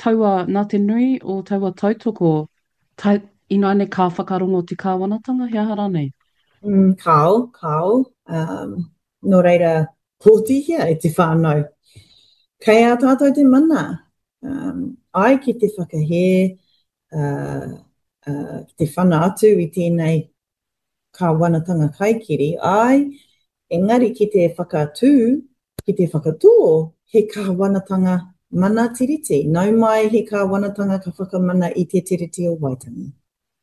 taua nā te nui o taua tautoko, tai, ina ne ka whakarongo te kāwanatanga, hea hara nei. Kao. Nō reira, pōtihia e te whānau. Kei a tātou te mana. Ai ki te whakahe, te whana atu i tēnei kāwanatanga kaikiri, engari ki te whakatū, ki te whakatō, he kāwanatanga mana tiriti. Nau mai he kāwanatanga ka whakamana i te tiriti o Waitangi.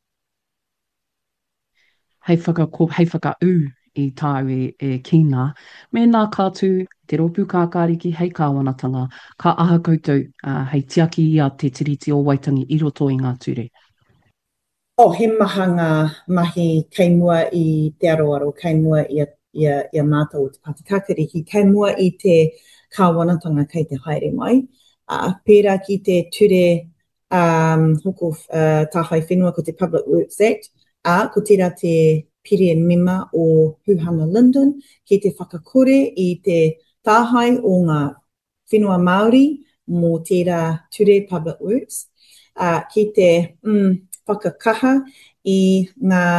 Hei whakau i tāu kina. Me nā kātū, te ropu kākāriki, hei kāwanatanga, ka aha koutou hei tiaki ia te tiriti o Waitangi i roto i ngā ture. He maha ngā mahi kei mua i te aroaro, kei mua i a mātou o te Patakakarihi, kei mua i te kāwanatanga kei te haere mai. Pērā ki te ture hoko tāhai whenua ko te Public Works Act, ko tērā te piri mema o Huhana Lyndon, ki te whakakore i te tāhai o ngā whenua Māori mō tērā ture Public Works, ki te whakakaha i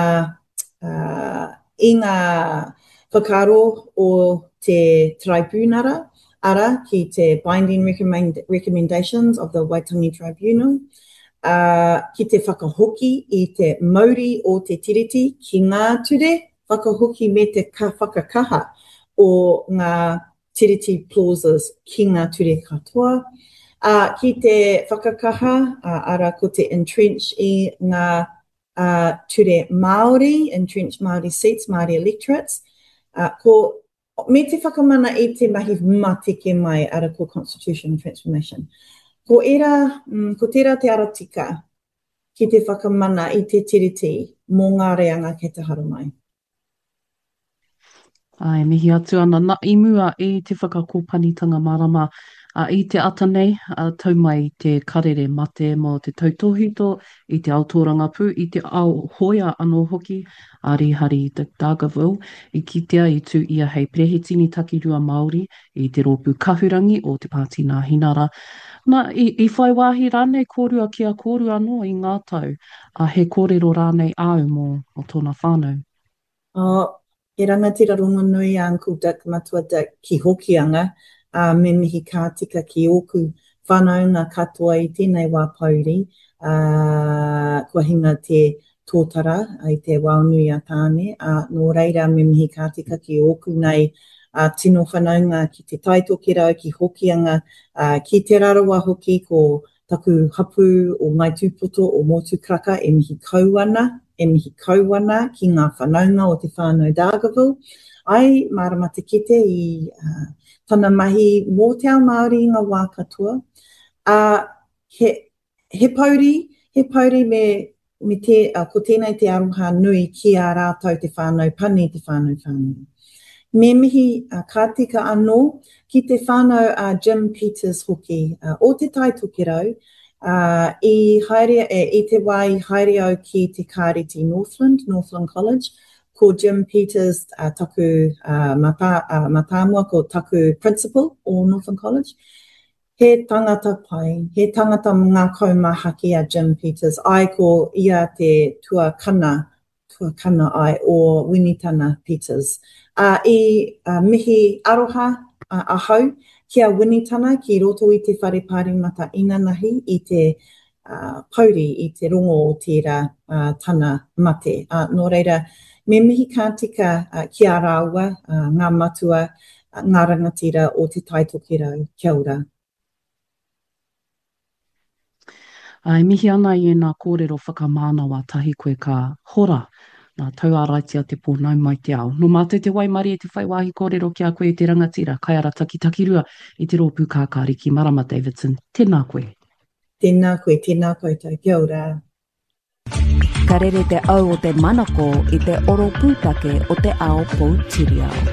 ngā whakaro o te tribunara, ara ki te binding recommendations of the Waitangi Tribunal, ki te whakahoki i te mauri o te tiriti ki ngā ture, whakahoki me te whakakaha o ngā tiriti clauses ki ngā ture katoa, ki te whakakaha, ara ko te entrench i ngā ture Māori, entrench Māori seats, Māori electorates, me te whakamana i te mahi matike mai ara ko constitutional transformation. Ko tērā te aratika ki te whakamana i te tiriti mō ngā reanga kei te hara mai. Ai, mihi atu ana, i mua i te whakakōpanitanga marama, i te ata nei, tau mai te karere mate mō te tautohito, i te aotoranga pū, i te ao hoia anō hoki, Arihari i te Dargaville, i kitea i tū ia hei prehetini takirua Māori, i te rōpū kahurangi o te Pātina Hinara. I whai wāhi rānei kōrua kia kōrua anō i ngā tau, he kōrero rānei au mō tōna whānau. He rangatira rongo nui a Uncle Dick, Matua Dick, ki hokianga, me mihi kā tika ki oku whanaunga katoa i tēnei wā pauri, kua hinga te tōtara i te waunui a tāne, nō reira me mihi kā tika ki oku nei tino whanaunga ki te taitokera ki hokianga, ki te rarawa hoki ko taku hapu o Ngai Tūpoto o Motu Kraka e mihi kauana ki ngā whanaunga o te whānau Dargaville. Ai, marama te kite i tana mahi mō te ao Māori i ngā wā katoa. He pauri me ko tēnei te aroha nui ki a rātou te whānau pani, te whānau. Me mihi kā tika anō ki te whānau Jim Peters hoki o te taitokerau, i te wā i haere au ki te kāreti Northland College, ko Jim Peters taku matāmua ko taku principal o Northland College. He tangata pai, he tangata ngā kaumahaki a Jim Peters, ai ko ia te tuakana ai o Winitana Peters. Mihi aroha ahau kia Winitana ki roto i te whare pārimata inanahi i te pauri i te rongo o tērā tana mate. Nō reira, me mihi kā tika ki a rāua, ngā matua, ngā rangatira o te taitokera. Kia ora. Ai, mihi ana i nā kōrero whakamānawa tahi koe ka hora nā tau āraitia te pōnau mai te ao. No mātou te waimari e te whaiwahi kōrero ki a koe te rangatira, kai ara takirua i te rōpū kākāriki Marama Davidson. Tēnā koe. Tēnā koutou, kia ora. Ka rere te au o te manako i te oro pūtake o te ao Poutireo.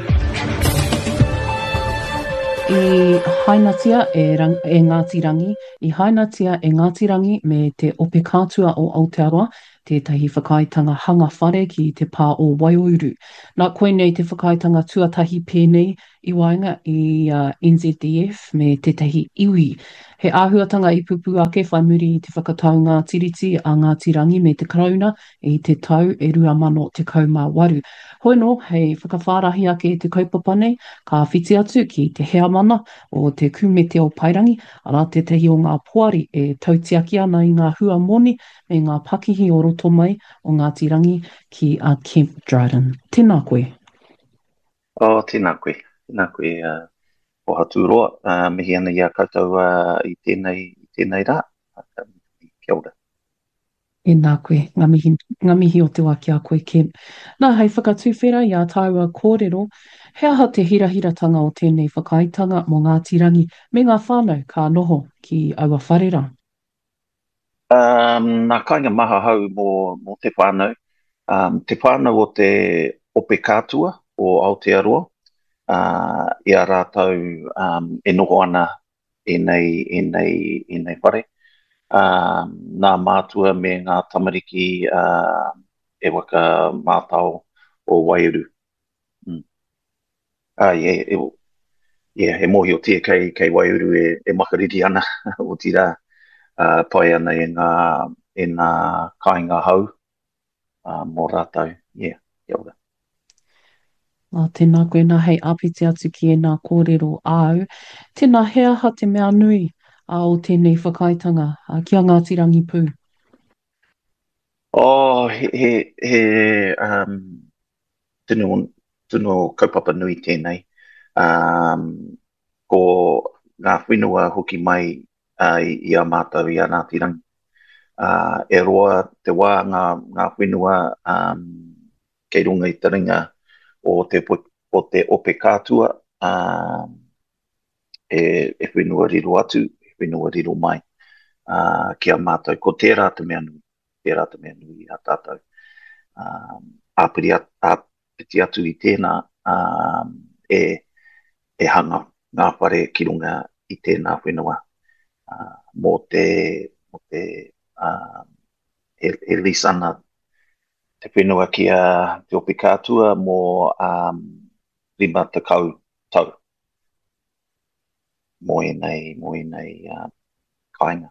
I hainatia e Ngāti Rangi me te ope kātua o Aotearoa, tētahi whakaitanga hanga whare ki te pā o Waiuru. Nā koe nei te whakaitanga tuatahi pēnei i wainga i NZDF me tētahi iwi. He āhuatanga i pupu ake whai muri i te whakataunga tiriti a Ngāti Rangi me te karauna i te tau e rua mano te kaumā waru. Hoi no, hei whakawhārahi ake te kaupapa nei, ka whiti atu ki te hea mana o te kumete o Pairangi, ara tētahi o ngā poari e tautiaki ana i ngā hua moni me ngā pakihi o roto mai o Ngāti Rangi ki a Kemp Dryden. Tēnā koe. Tēnā koe. Tēnā koe o haturoa. Mihi ana ia koutou i tēnei rā. Kia ora. E nā koe, ngā mihi o te wā ki a koe Kemp. Nā, hei whakatuwhera i a tāua kōrero, he aha te hirahiratanga o tēnei whakaitanga mō Ngāti Rangi me ngā whānau ka noho ki aua wharera? Nā kainga maha hau mō te whānau. Te whānau o te ope kātua o Aotearoa. I a rātou e noho ana e nei whare. Nā mātua me ngā tamariki e waka mātao o Waiuru. He mohi o tia kei Waiuru e makariri ana o tira pai ana e ngā kāinga hau mō rātou. Kia ora. Tēnā koe nā hei apiti atu ki e nā kōrero au. Tēnā he aha te mea nui o tēnei whakaitanga ki a Ngāti Rangi pū. Tino kaupapa nui tēnei. Ko ngā whenua hoki mai i a mātou i a Ngāti Rangi. E roa te wā ngā whenua kei runga i taringa o te ope kātua e whenua riro atu, e whenua riro mai ki a mātou. Ko tērā te mea nui a tātou. Āpiti atu i tēnā e hanga ngā whare ki runga i tēnā whenua mō te e lisana te whenua ki a te ope kātua mō 5 tekau tau. Mō e nei kāinga.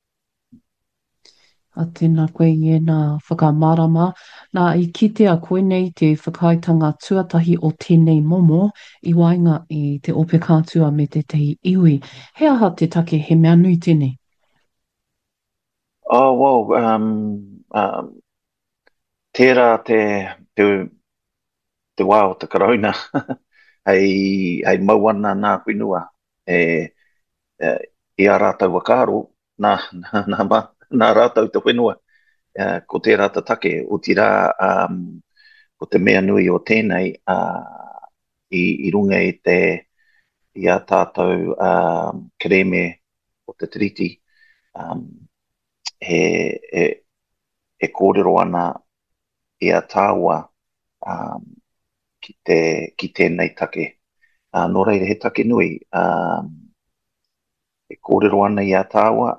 Tēnā koe i e nā whakamārama. Nā i kitea koe nei te whakaitanga tuatahi o tēnei momo i wainga i te ope kātua me te tehi iwi. He aha te take he mea nui tēnei? Tērā te wā o te karauna hei mauana nā whenua i a rātau wakaro nā rātau te whenua ko tērā te take o tira ko te mea nui o tēnei i runga i a tātou kereme o te tiriti e kōrero ana i a tāua ki tēnei take. Nō reira he take nui, e kōrero ana i a tāua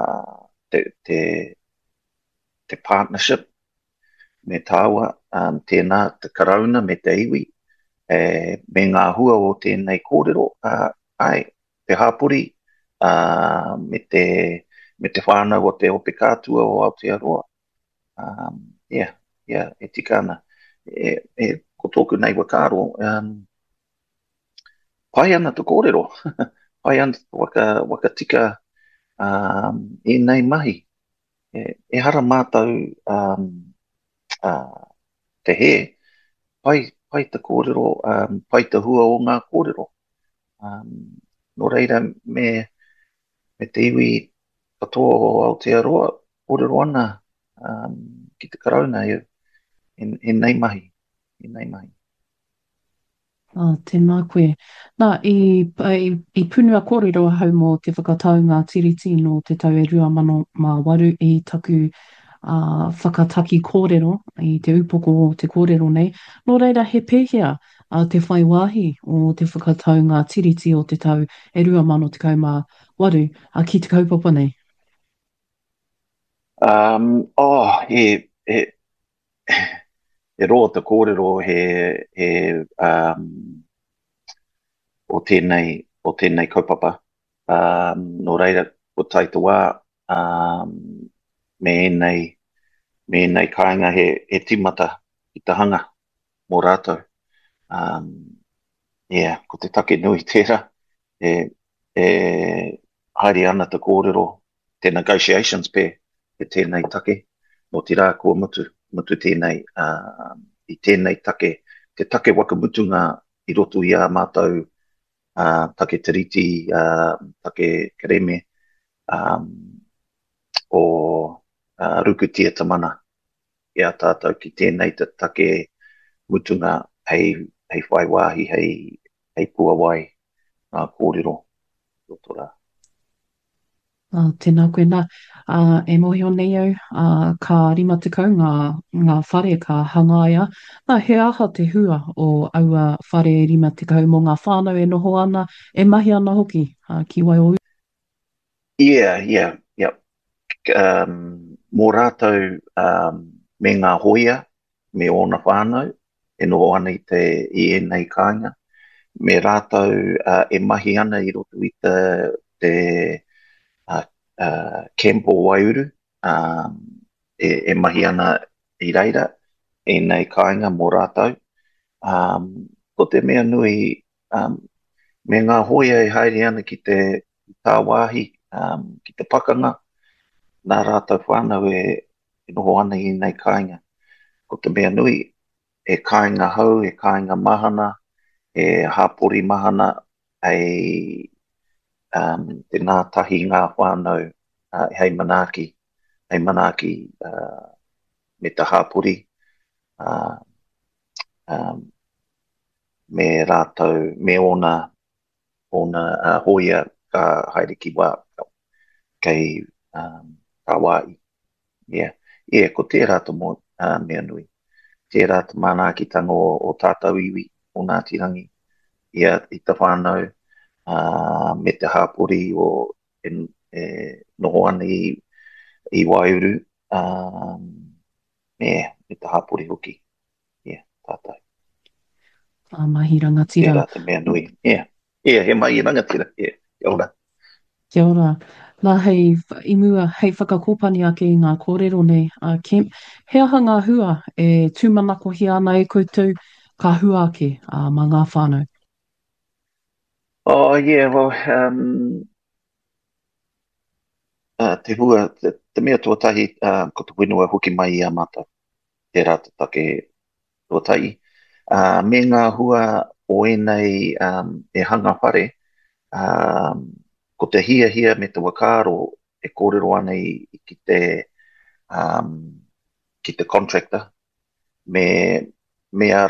te partnership me tāua, tēnā te karauna me te iwi, me ngā hua o tēnei kōrero, te hāpuri, me te whānau o te ope kātua o Aotearoa. E tika ana. Ko tōku nei wakaro, pai ana te kōrero, pai ana waka tika i nei mahi. E hara mātou te he, pai te kōrero, pai te hua o ngā kōrero. Nō reira me te iwi katoa o Aotearoa, kōrero ana ki te karauna e nei mahi. Tēnā koe. Nā, i punua kōrero hau mō te whakataunga tiriti no te tau e 2008 i taku whakataki kōrero i te upoko o te kōrero nei. Nō reira he pēhea te whai wāhi o te whakataunga tiriti o te tau e 2008 ki te kaupapa nei. e roa te kōrero o tēnei kaupapa. No reira, o taitoa, me enei kāinga he timata i ta hanga mō rātou. Ko te take nui tērā, e haere ana te kōrero, te negotiations pē, e tēnei take, no te rā kua mutu tēnei, i tēnei take, te take wakamutunga i roto i a mātou, take tiriti, take kereme, o rukutia tamana, i a tātou ki tēnei te take mutunga hei whaiwahi, hei puawai, kōrero, roto rā. Tēnā koe nā, e mohi o nei au, ka 50 ngā whare ka hangaia. Nā, he aha te hua o aua whare 50 mō ngā whānau e noho ana, e mahi ana hoki ki Waiō. Yeah. Mō rātou me ngā hoia, me ōna whānau, e noho ana i enei kāinga. Me rātou e mahi ana i roto i te Kempo Waiuru, e mahi ana i reira, e nei kāinga mō rātou. Ko te mea nui, me ngā hoia e haere ana ki te tāwahi, ki te pakanga, nā rātou whānau e noho ana i nei kāinga. Ko te mea nui, e kāinga hau, e kāinga mahana, e hāpori mahana, te nā tahi ngā whānau hei manaki me te hāpori, me rātou, me ona hoia ka haere ki wā kei Hawaii. Ko tērā te mea nui. Tērā te mānākitanga o tātou iwi o Ngāti Rangi. I te whānau, me te hāpori o noho ana i Waiuru, me te hāpori hoki. Tātou. Mahi rangatira. Tērā te mea nui. He mahi rangatira. Kia ora. Kia ora. Nā hei imua, hei whakakōpani ake i ngā kōrero nei, Kemp, he aha ngā hua e tūmanakohi ana e koutou ka hua ake mā ngā whānau? Te hua, te mea tuatahi, ko te whenua hoki mai i a mata, tērā te take tuatahi. Me ngā hua o enei e hanga whare, ko te hia me te wakaro e kōrero ana ki te contractor, mea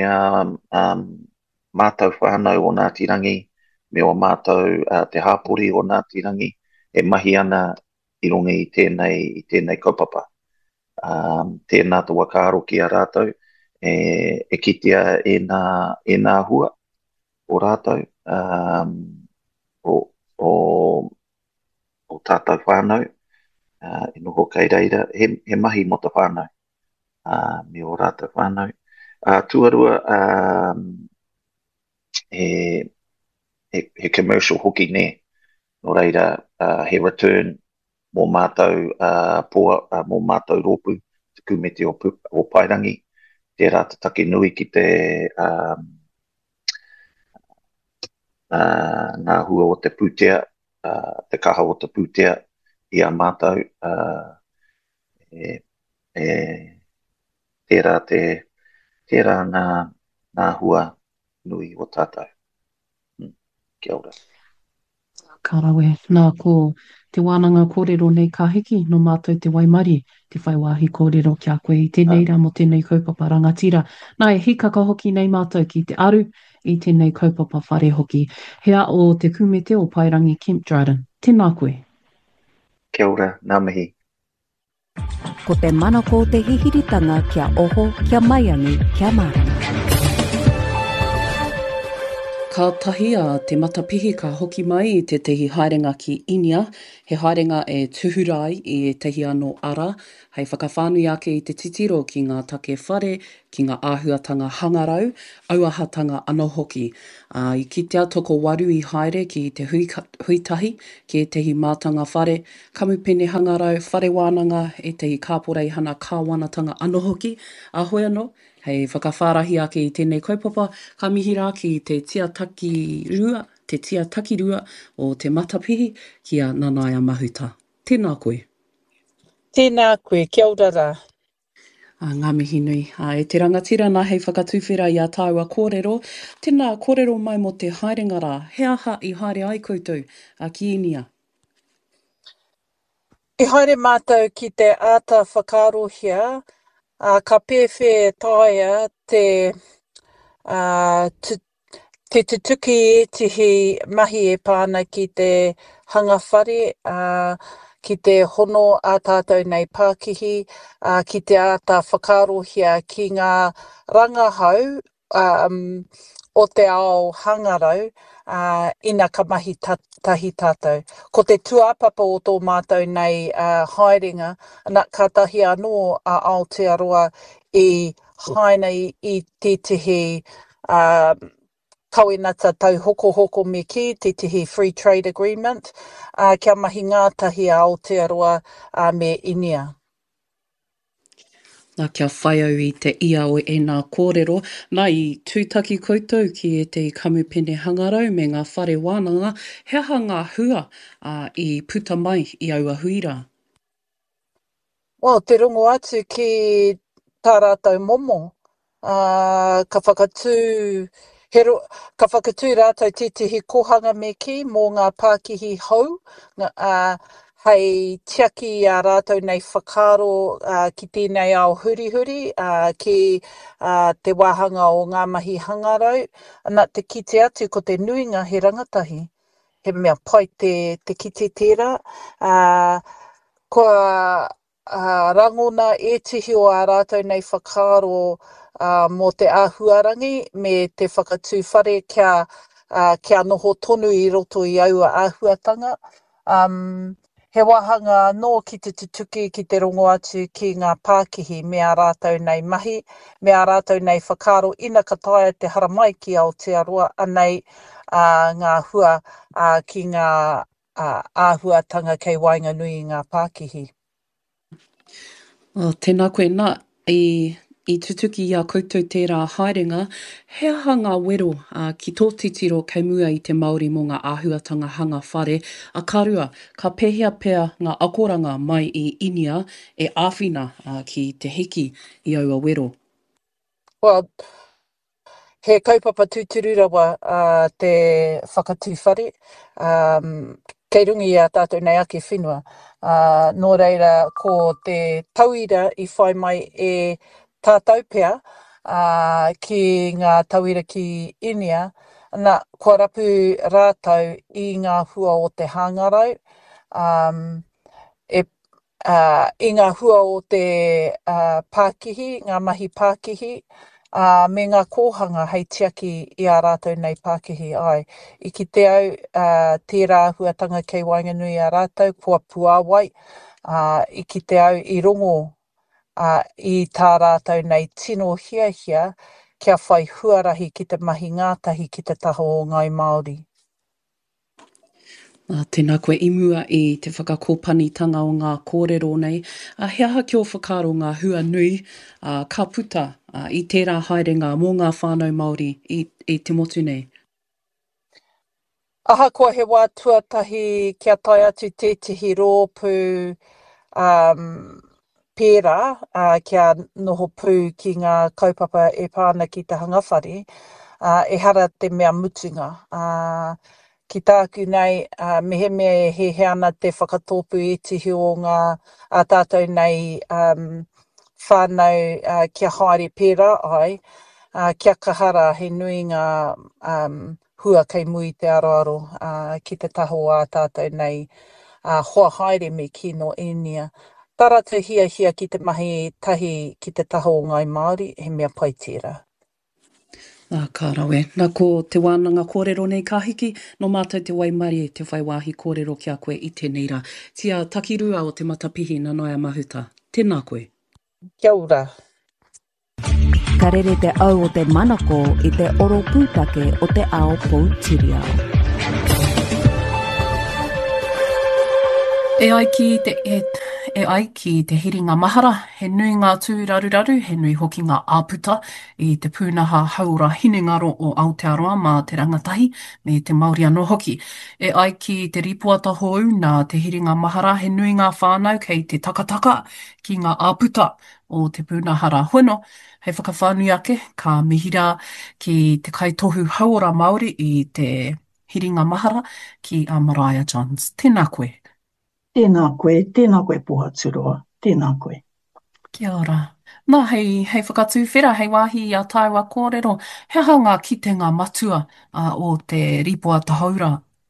mātou whānau o Ngāti Rangi, me o mātou te hāpori o Ngāti Rangi, e mahi ana i runga i tēnei kaupapa. Tēnā te wakaro ki a rātou, e kitea e nā hua o rātou, o tātou whānau, e noho kei reira, he mahi mo te whānau, me o rātou whānau. Tuarua, he commercial hoki ne, no reira, he return mō mātou mō mātou rōpu, te kumete o Pairangi, tērā te take nui ki te ngā hua o te pūtea, te kaha o te pūtea i a mātou, tērā ngā hua nui o tātou. Kia ora. Karawe, nā ko te wānanga kōrero nei ka hiki no mātou te waimari, te whaiwāhi kōrero kia koe i tēnei rā mo tēnei kaupapa rangatira. Nā e hikaka hoki nei mātou ki te aru i tēnei kaupapa whare hoki. Hea o te kumete o Pairangi Kemp Dryden. Tēnā koe. Kia ora, nā mihi. Ko te manako te hihiritanga kia oho, kia maiangi, kia marama. Ka tahi a te matapihi ka hoki mai i te tehi haerenga ki Inia. He haerenga e tuhurai i tehi anō ara hei whakawhānui ake i te titiro ki ngā take whare, ki ngā āhuatanga hangarau, auahatanga anō hoki. I kitea toko waru i haere ki te huitahi, ki e tehi mātanga whare, kamupene hangarau, whare wānanga, e tehi kāporei hana kāwanatanga anō hoki. A hoi anō, hei whakawhārahi ake i tēnei kaupapa, ka mihi rā ki te tia takirua o te matapihi kia Nanaia Mahuta. Tēnā koe. Tēnā koe, kia ora rā. Ngā mihi nui. E te rangatira nā hei whakatuwhera i a tāua kōrero. Tēnā kōrero mai mo te haerenga rā. He aha i haere ai koutou ki Inia? I haere mātou ki te āta whakaarohia, ka pēwhe tāia te tutuki e tihi mahi e pāna ki te hangawhare, ki te hono a tātou nei Pākihi, ki te āta whakaarohia ki ngā rangahau o te ao hangarau, ina ka mahi tahi tātou. Ko te tuapapa o tō mātou nei haerenga, ana ka tahi anō a Aotearoa i haina i te tihi kawinata tau hoko me ki, te tihi Free Trade Agreement, kia mahi ngātahi a Aotearoa me Inia. Nā kia whai au i te ia o e nā kōrero, nā i tūtaki koutou ki e te kamupene hangarau me ngā whare wānanga, he aha ngā hua i puta mai i aua huira? Well, te rongo atu ki tā rātou momo, ka whakatū rātou te tihi kohanga me ki mō ngā Pākihi hou, hei tiaki a rātou nei whakaaro ki tēnei ao hurihuri, ki te wāhanga o ngā mahi hangarau, ana te kite atu ko te nuinga he rangatahi, he mea pai te kite tērā, kua rangona e tihi o a rātou nei whakaaro mō te āhuarangi me te whakatū whare kia noho tonu i roto i aua āhuatanga. He wahanga nō ki te tutuki ki te rongo atu ki ngā Pākihi me a rātou nei mahi, me a rātou nei whakaaro ina ka taia te haramai ki Aotearoa, anei ngā hua ki ngā āhuatanga kei Wainganui i ngā Pākihi. Tēnā koe nā, i tutuki i a koutou tērā haerenga, he aha ngā wero ki tō titiro kei mua i te Māori mō ngā āhuatanga hanga whare, a karua, ka pehea pea ngā akoranga mai i Inia e āwhina ki te hiki i aua wero. Well, he kaupapa tūturu rawa te whakatū whare, kei rungi a tātou nei ake whenua. Nō reira, ko te tauira i whai mai e tātou pea ki ngā tauira ki Inia, ana kua rapu rātou i ngā hua o te hangarau, i ngā hua o te Pākihi, ngā mahi Pākihi, me ngā kōhanga hei tiaki i a rātou nei Pākihi ai. I ki te au tērā huatanga kei Wainganui a rātou, kua puāwai, i ki te au i rongo i tā rātou nei tino hia kia whai huarahi ki te mahi ngātahi ki te taho o Ngai Māori. Tēnā koe i mua i te whakakōpanitanga o ngā kōrero nei. He aha kia o whakaaro ngā hua nui ka puta i tērā haerenga mō ngā whānau Māori i te motu nei? Aha kua he wā tuatahi kia tai atu tētihi rōpū pērā, kia noho pū ki ngā kaupapa e pāna ki te hangawhare, e hara te mea mutunga. Ki tāku nei, mehe he ana te whakatōpu e tihi o ngā tātou nei whānau kia haere pērā ai, kia kahara he nui ngā hua kei mui te aroaro ki te taho a tātou nei hoa haere me ki no Inia. Tarata hia ki te mahi tahi ki te taho o Ngai Māori, he mea pai tērā. Ka rawe. Nā ko te wānanga kōrero nei ka hiki, no mātou te waimari te whai wāhi kōrero kia koe i tēnei rā. Tia takirua o te matapihi Nanaia Mahuta. Tēnā koe. Kia ora. Ka rere te au o te manako I te oro pūtake o te ao Poutireo. E ai ki te hiringa mahara, he nui ngā tūraruraru, he nui hoki ngā āputa I te pūnaha haura hinengaro o Aotearoa mā te rangatahi me te Māori anō hoki. E ai ki te ripuata hou nā te hiringa mahara, he nui ngā whānau kei te takataka ki ngā āputa o te pūnahara hono. Hei whakawhānui ake, ka mihira ki te kaitohu haura Māori I te hiringa mahara ki a Mariah Johns. Tēnā koe. Tēnā koe Pohaturua, tēnā koe. Kia ora. Nā, hei whakatū whera, hei wāhi a Taiwa kōrero, he aha ngā kitenga matua o te ripoata haura?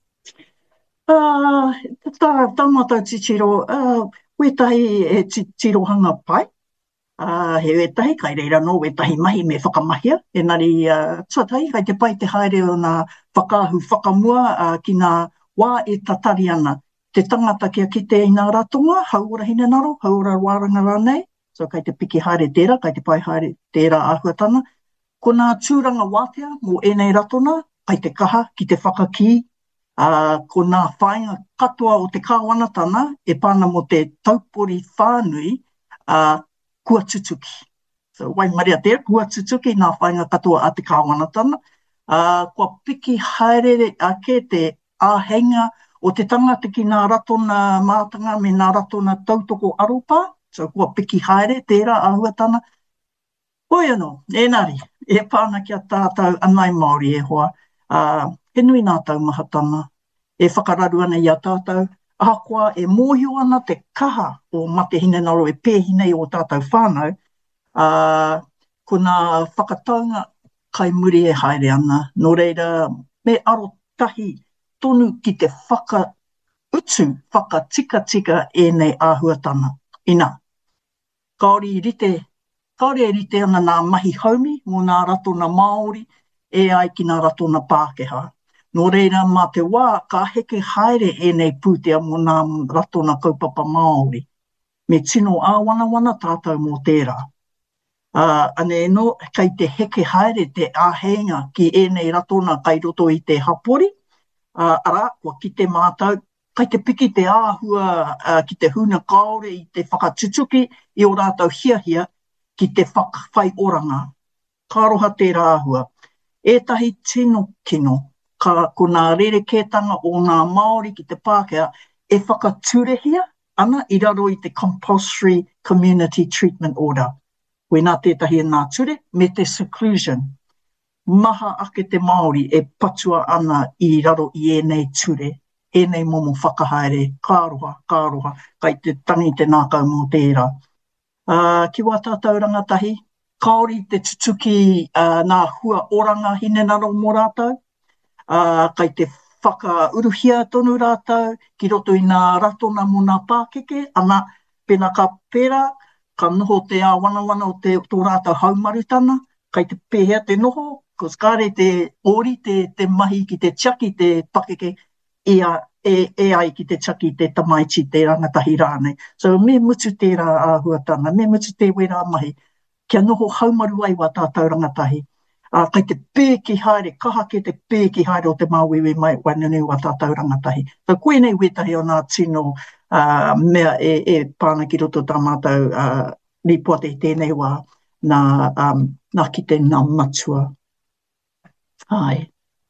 Tāmata titiro, wetahi e tirohanga pai. He wetahi, kai reira no wetahi mahi me whakamahia. Engari, tuatahi, kai te pai te haere o nā whakaahu whakamua ki nā wā e tatari ana. Te tangata kia kite I nā ratonga, haura hinenaro, haura wāranga rānei. So kai te piki haere tērā, kai te pai haere tērā āhuatana. Ko nā tūranga wātea mō enei ratona, kai te kaha ki te whakaki. Ko nā whāinga katoa o te kāwanatana, e pāna mo te taupori whānui, kua tutuki. So wai maria tērā, kua tutuki nā whāinga katoa a te kāwanatana. Kua piki haere ake te āhenga o te tangata ki nā ratona mātanga me nā ratona tautoko aropa, so kua piki haere, tērā āhuatana. Hoi anō, enari, e pāna kia tātou anai Māori e hoa. He nui nā taumahatanga, e whakararu ana I a tātou, ahakoa e mōhio ana te kaha o mate hinenaro e pēhinei o tātou whānau, ko nā whakataunga kai muri e haere ana, nō reira me aro tahi tonu ki te whakautu, whakatika e nei āhuatana. Ina, kaori e rite ana nā mahi haumi mō nā ratona Māori e ai ki nā ratona Pākehā. Nō reira mā te wā, ka heke haere e nei pūtea mō nā ratona kaupapa Māori. Me tino āwanawana tātou mō tērā. Ane no, kai te heke haere te āhenga ki e nei ratona kai roto I te hapori, ara, kua ki te mātou, kai te piki te āhua ki te huna kaore I te whakatutuki I o rātou hiahia ki te whakawhai oranga. Ka roha tērā āhua. Ētahi tino kino, ko nā rerekētanga o nā Māori ki te Pākehā e whakaturehia ana I raro I te Compulsory Community Treatment Order. Koe nā tētahi nā ture, me te seclusion. Maha ake te Māori e patua ana I raro I enei ture. Enei momo whakahaere, kāroha, kai te tangi te nākau mō tērā. Ki wā tātou rangatahi, kaori te tutuki nā hua oranga hinenaro mō rātou, kai te whakauruhia tonu rātou, ki roto I nā ratona mō nā Pākeke, ana pena ka pērā, ka noho te āwanawana o tō rātou haumarutana, kai te pēhea te noho, kos kāre te ori, te mahi ki te tiaki, te Pākeke, e ai ki te tiaki, te tamaiti, te rangatahi rānei. So me mutu tērā āhuatana, me mutu te wera mahi, kia noho haumaru ai wā tātou rangatahi. Kai te pēki haere, kaha ke te pēki haere o te māwewe mai wainunu wā tātou rangatahi. So koe nei wetahi o nā tino mea e pāna ki roto tā mātou ripoate I tēnei wā nā kite nā matua. Ai.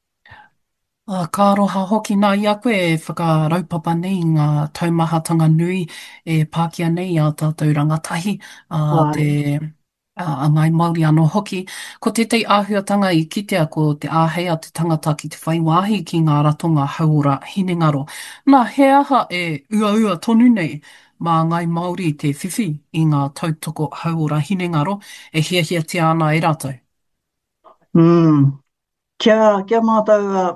Ka roha hoki nā ia koe e whakaraupapa nei ngā taumahatanga nui e Pākia nei a tātou rangatahi te ngai Māori anō hoki. Ko tētei āhuatanga I kitea ko te āhea te tangata ki te whaiwāhi ki ngā ratonga haura hinengaro. Nā, he aha e ua tonu nei mā ngai Māori te whiwhi I ngā tautoko haura hinengaro e hiahiatia ana e rātou. Kia mātou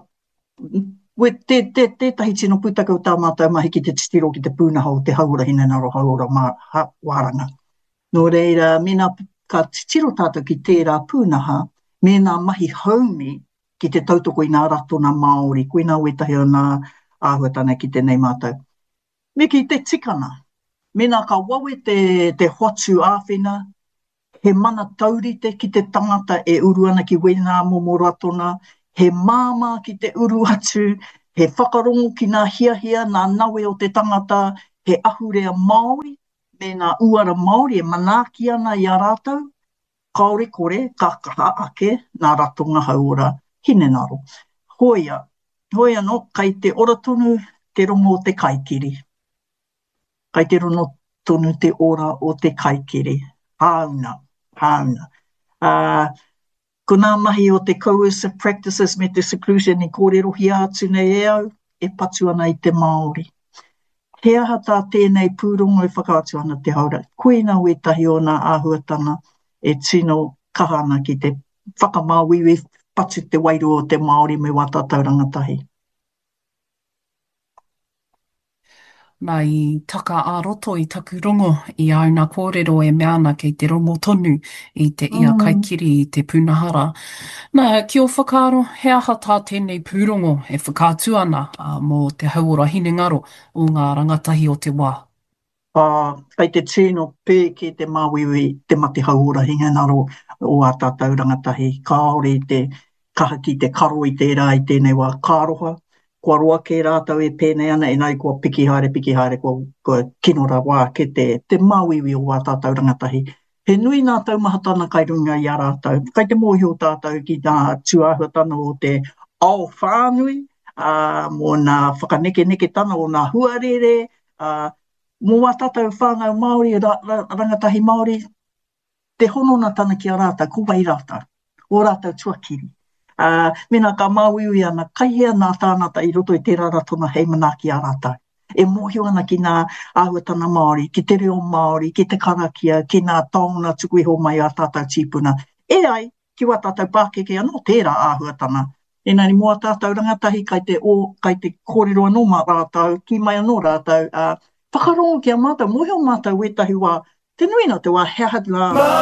tētahi tino pūtaka o tā mātou mahi ki te titiro ki te pūnaha o te haura hinenaro haura wāranga. Nō reira, mena ka titiro tātou ki tērā pūnaha, mena mahi haumi ki te tautoko I nā ratona Māori, koe nā wetahi o nā āhuatana ki tēnei mātou. Me ki te tikana, Mena ka wawe te hotu āwhina, he mana taurite ki te tangata e uru ana ki wena momoratona, he māma ki te uru atu, he whakarongo ki nā hiahia, nā nawe o te tangata, he ahurea Māori, me nā uara Māori e manaaki ana i a rātou, kaore kore, ka kaha ake, nā ratonga haura, hine naro. Hoia no, kai te ora tonu te rongo o te kaikiri. Kai te rongo tonu te ora o te kaikiri. Hauna. Ko nā mahi o te coercive practices me te seclusion i kōrerohi atu nei e au, e patu ana i te Māori. He aha tā tēnei pūrongo e whakaatu ana te haura. Koe nā wetahi o nā āhuatanga e tino kahana ki te whakamāwiwi patu te wairu o te Māori me wātātau rangatahi. Nā i taka ā-roto i taku rongo i au nā kōrero e meana kei te rongo tonu i te ia kaikiri i te punahara. Nā, ki o whakaaro, he aha tā tēnei pūrongo e whakātu ana mō te hauora hinengaro o ngā rangatahi o te wā. Kai te tino pē ki te māwiwi te mate hauora hinengaro o a tātou rangatahi. Kāore te kaha ki te karo i tērā i tēnei wā kāroha. Kua roa ke rātau e pēnei ana, e nai kua piki haere, kua kinora wā ke te māwiwi o wā tātou rangatahi. He nui nā taumahatana kai runga i a rātau. Kai te mōhio tātou ki nā tuāhuatana o te ao whānui, mō nā whakaneke tana o nā huarere, mō wā tātou whānau Māori, rangatahi Māori, te honona tana ki a rātau, ko wai rātau, o rātau tuakiri. Mena ka māwiwi ana, kaihea nā tānata i roto i te raratona hei manaki a rātau. E mōhio ana ki nā āhuatana Māori, ki te reo Māori, ki te karakia, ki nā taonga tuku iho mai a tātou tīpuna. E ai, ki wā tātou Pākeke anō tērā āhuatana. Enari mua tātou rangatahi kai te kōrero anō mā rātau, ki mai anō rātau, whakarongo ki a mātou, mōhio mātou wetahi wā, te nui nā te wā, he ahatu